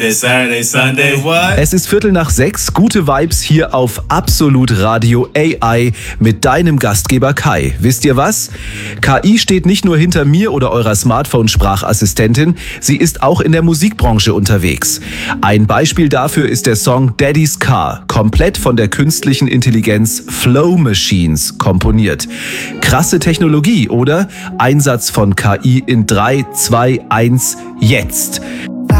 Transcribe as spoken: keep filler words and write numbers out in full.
It's Saturday, Sunday, what? Es ist Viertel nach sechs, gute Vibes hier auf Absolut Radio A I mit deinem Gastgeber Kai. Wisst ihr was? K I steht nicht nur hinter mir oder eurer Smartphone-Sprachassistentin, sie ist auch in der Musikbranche unterwegs. Ein Beispiel dafür ist der Song Daddy's Car, komplett von der künstlichen Intelligenz Flow Machines komponiert. Krasse Technologie, oder? Einsatz von K I in drei, zwei, eins, jetzt.